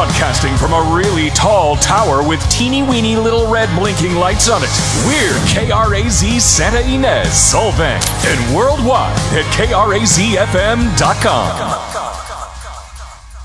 Broadcasting from a really tall tower with teeny weeny little red blinking lights on it, we're KRAZ Santa Ynez, Solvang, and worldwide at KRAZFM.com.